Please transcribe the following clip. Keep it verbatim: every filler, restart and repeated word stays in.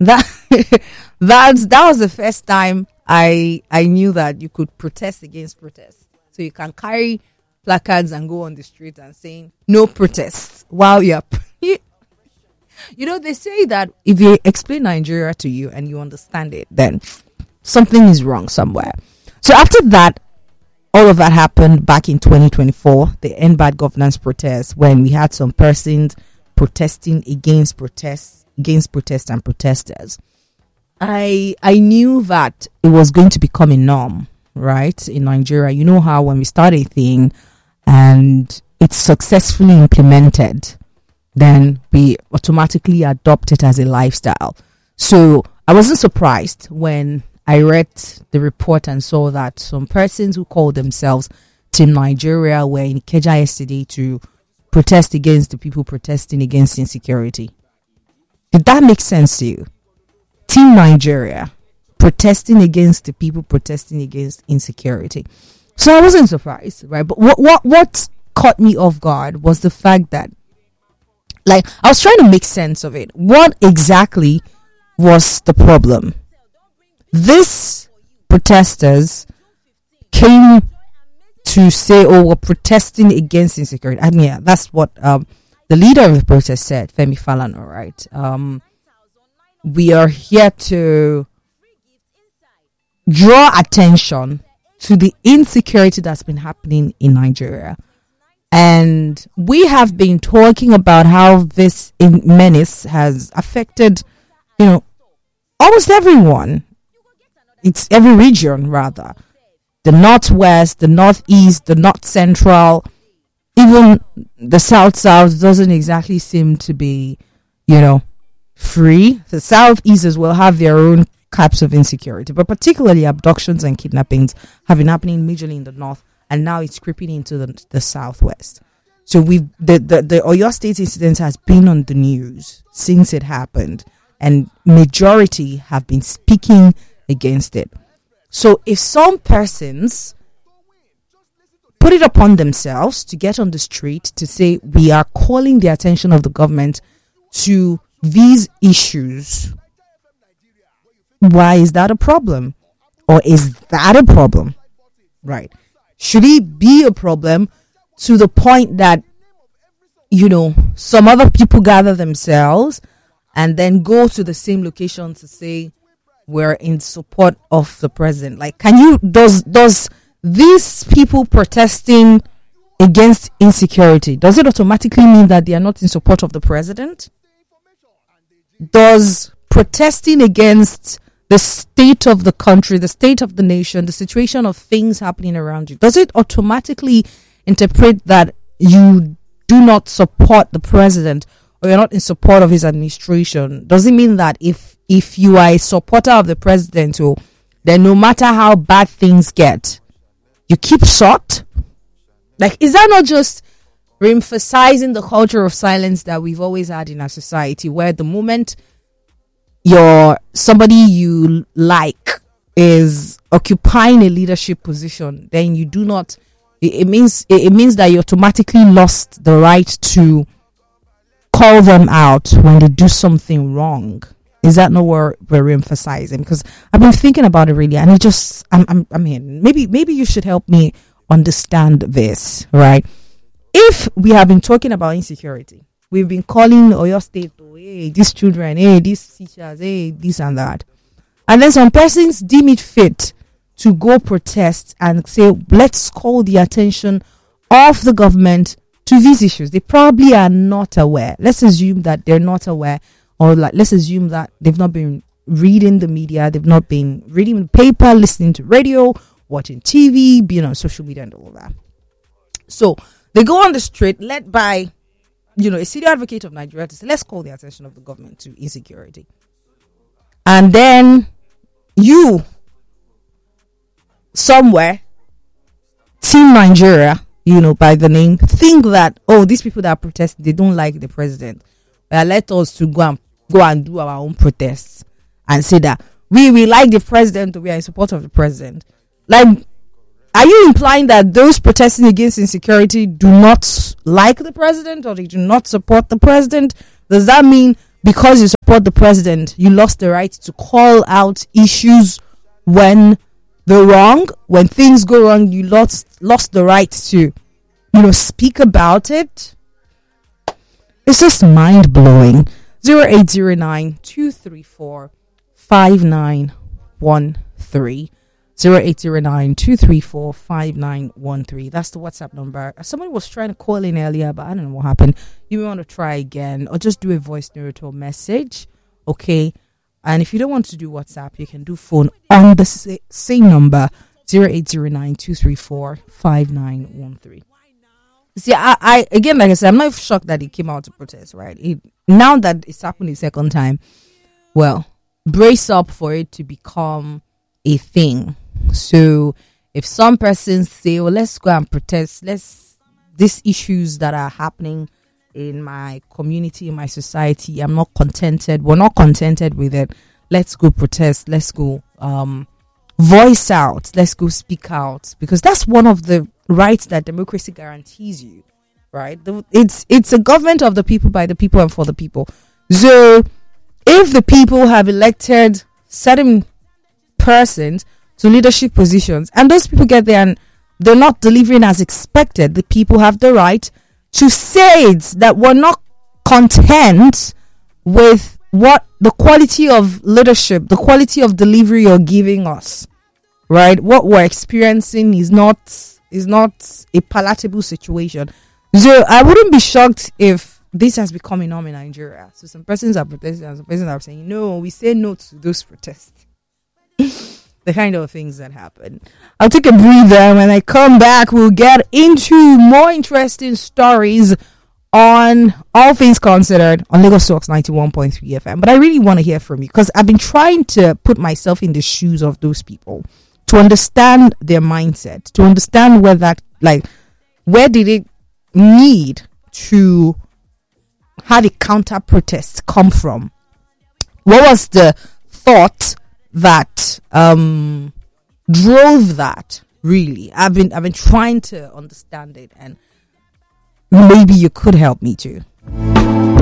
that that that was the first time I I knew that you could protest against protest. So you can carry placards and go on the street and saying no protests while you're you, you know, they say that if you explain Nigeria to you and you understand it, then something is wrong somewhere. So after that, all of that happened back in twenty twenty-four, the End Bad Governance protest, when we had some persons protesting against protests, against protests and protesters. I I knew that it was going to become a norm, right, in Nigeria. You know how when we start a thing and it's successfully implemented, then we automatically adopt it as a lifestyle. So I wasn't surprised when I read the report and saw that some persons who called themselves Team Nigeria were in Ikeja yesterday to protest against the people protesting against insecurity. Did that make sense to you? Team Nigeria protesting against the people protesting against insecurity. So I wasn't surprised, right? But what what what caught me off guard was the fact that, like, I was trying to make sense of it. What exactly was the problem? These protesters came to say, oh, we're protesting against insecurity. I mean, yeah, that's what um, the leader of the protest said, Femi Falana, right? Um, we are here to draw attention to the insecurity that's been happening in Nigeria. And we have been talking about how this in menace has affected, you know, almost everyone. It's every region, rather. The Northwest, the Northeast, the North Central, even the South South doesn't exactly seem to be, you know, free. The Southeast as well have their own types of insecurity, but particularly abductions and kidnappings have been happening majorly in the North, and now it's creeping into the, the Southwest. So we've the, the, the Oyo State incident has been on the news since it happened, and majority have been speaking against it. So if some persons put it upon themselves to get on the street to say we are calling the attention of the government to these issues, why is that a problem? Or is that a problem? Right. Should it be a problem to the point that, you know, some other people gather themselves and then go to the same location to say we're in support of the president? Like, can you, does, does these people protesting against insecurity, does it automatically mean that they are not in support of the president? Does protesting against the state of the country, the state of the nation, the situation of things happening around you, does it automatically interpret that you do not support the president or you're not in support of his administration? Does it mean that if if you are a supporter of the president, oh, then no matter how bad things get, you keep short? Like, is that not just re-emphasizing the culture of silence that we've always had in our society, where the moment you're somebody you like is occupying a leadership position, then you do not, it, it means it, it means that you automatically lost the right to call them out when they do something wrong? Is that not what we're emphasizing? Because I've been thinking about it really, and it just, I'm, I'm, I mean, maybe, maybe you should help me understand this, right? If we have been talking about insecurity, we've been calling Oyo State, oh, hey, these children, hey, these teachers, hey, this and that. And then some persons deem it fit to go protest and say, let's call the attention of the government to these issues. They probably are not aware. Let's assume that they're not aware, or like, let's assume that they've not been reading the media, they've not been reading the paper, listening to radio, watching T V, being on social media and all that. So they go on the street, led by, you know, a senior advocate of Nigeria, to say, let's call the attention of the government to insecurity. And then you, somewhere, Team Nigeria, you know, by the name, think that, oh, these people that are protesting, they don't like the president. Well, let us to go and go and do our own protests and say that we, we like the president, we are in support of the president. Like, are you implying that those protesting against insecurity do not like the president, or they do not support the president? Does that mean because you support the president, you lost the right to call out issues when they're wrong. When things go wrong, you lost lost the right to, you know, speak about it. It's just mind blowing. Zero eight zero nine two three four five nine one three. Zero eight zero nine two three four five nine one three. That's the WhatsApp number. Somebody was trying to call in earlier, but I don't know what happened. You may want to try again, or just do a voice note or message. Okay. And if you don't want to do WhatsApp, you can do phone on the sa- same number, zero eight zero nine two three four five nine one three. See, I, I again, like I said, I'm not shocked that he came out to protest, right? It, now that it's happened a second time, well, brace up for it to become a thing. So if some persons say, well, let's go and protest, let's, these issues that are happening in my community, in my society, I'm not contented, we're not contented with it, let's go protest, let's go um, voice out, let's go speak out, because that's one of the rights that democracy guarantees you, right? The, it's, it's a government of the people, by the people, and for the people. So if the people have elected certain persons to leadership positions, and those people get there and they're not delivering as expected, the people have the right to say it, that we're not content with what the quality of leadership, the quality of delivery you're giving us, right? What we're experiencing is not is not a palatable situation. So I wouldn't be shocked if this has become a norm in Nigeria. So some persons are protesting and some persons are saying, no, we say no to those protests. The kind of things that happen. I'll take a breather. When I come back, we'll get into more interesting stories on All Things Considered on Lagos Talks ninety-one point three F M. But I really want to hear from you, because I've been trying to put myself in the shoes of those people to understand their mindset, to understand where that, like, where did it need to have a counter protest come from? What was the thought that um drove that? Really, I've been I've been trying to understand it, and maybe you could help me too.